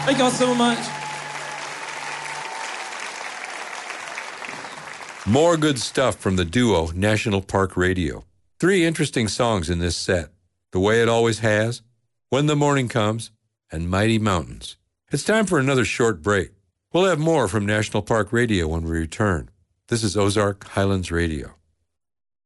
Thank y'all so much. More good stuff from the duo National Park Radio. 3 interesting songs in this set: The Way It Always Has, When the Morning Comes, and Mighty Mountains. It's time for another short break. We'll have more from National Park Radio when we return. This is Ozark Highlands Radio.